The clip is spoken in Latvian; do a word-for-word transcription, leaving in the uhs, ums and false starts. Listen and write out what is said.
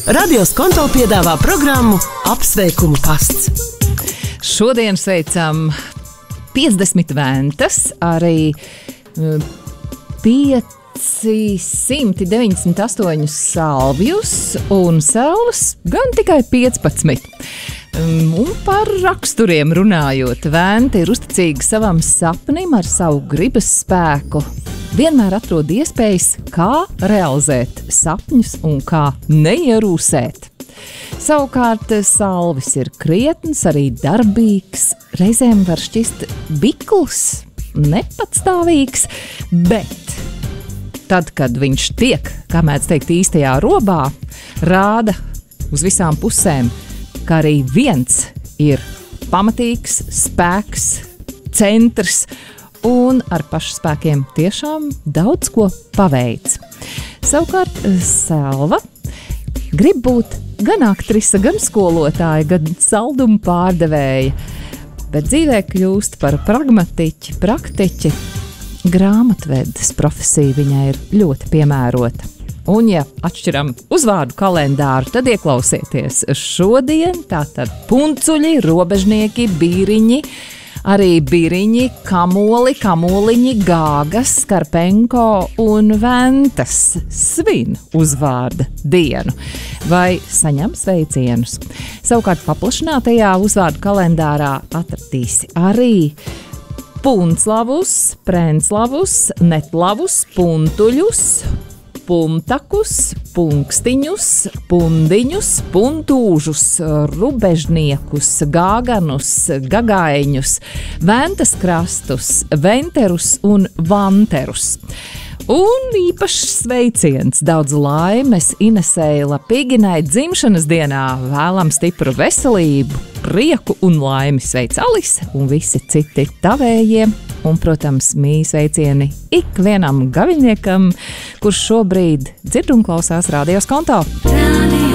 Radio Skonto piedāvā programmu Apsveikumu pasts. Šodien sveicam piecdesmit ventas, arī pieci simti deviņdesmit astoņi salvjus un selvas gan tikai piecpadsmit. Un par raksturiem runājot, venta ir uzticīga savam sapnim ar savu gribas spēku. Vienmēr atrod iespējas, kā realizēt sapņus un kā neierūsēt. Savukārt salvis ir krietns, arī darbīgs, reizēm var šķist bikls, nepatstāvīgs, bet tad, kad viņš tiek, kā mēdz teikt, īstajā robā, rāda uz visām pusēm, ka arī viens ir pamatīgs spēks, centrs un ar pašu spēkiem tiešām daudz ko paveic. Savukārt selva grib būt gan aktrise, gan skolotāja, gan saldumu pārdevēja, bet dzīvē kļūst par pragmatiķi, praktiķi. Grāmatvedes profesija viņai ir ļoti piemērota. Un, ja atšķiram uzvārdu kalendāru, tad ieklausieties šodien, tātad puncuļi, robežnieki, bīriņi, arī bīriņi, kamoli, kamoliņi, gāgas, Karpenko un ventas svin uzvārda dienu vai saņem sveicienus. Savukārt paplašinātajā uzvārdu kalendārā atradīsi arī punclavus, prenslavus, netlavus, puntuļus, pumtakus, punkstiņus, pundiņus, puntūžus, rubežniekus, gāganus, gagaiņus, ventas krastus, venterus un vanterus. Un īpašs sveiciens, daudz laimes Inesei Lapīginai dzimšanas dienā, vēlam stipru veselību, prieku un laimi, sveic Alise un visi citi tavējie. Un, protams, mīs sveicieni ikvienam gaviļniekam, kurš šobrīd dzird un klausās Radio Skonto.